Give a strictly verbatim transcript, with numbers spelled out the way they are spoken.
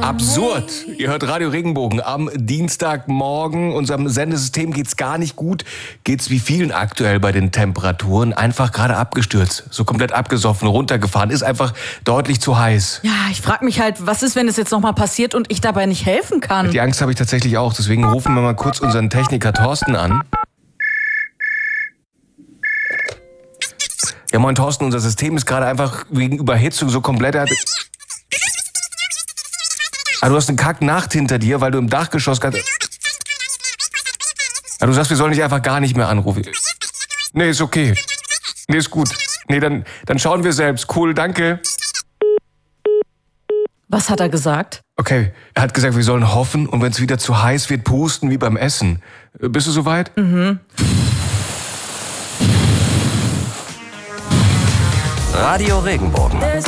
Absurd. Ihr hört Radio Regenbogen am Dienstagmorgen. Unserem Sendesystem geht's gar nicht gut. Geht's wie vielen aktuell bei den Temperaturen. Einfach gerade abgestürzt. So komplett abgesoffen, runtergefahren. Ist einfach deutlich zu heiß. Ja, ich frag mich halt, was ist, wenn es jetzt nochmal passiert und ich dabei nicht helfen kann? Die Angst habe ich tatsächlich auch. Deswegen rufen wir mal kurz unseren Techniker Thorsten an. Ja, moin Thorsten, unser System ist gerade einfach wegen Überhitzung so komplett... Ah, du hast eine Kacknacht hinter dir, weil du im Dachgeschoss... Ah, du sagst, wir sollen dich einfach gar nicht mehr anrufen. Nee, ist okay. Nee, ist gut. Nee, dann, dann schauen wir selbst. Cool, danke. Was hat er gesagt? Okay, er hat gesagt, wir sollen hoffen und wenn es wieder zu heiß wird, pusten wie beim Essen. Bist du soweit? Mhm. Radio Regenbogen.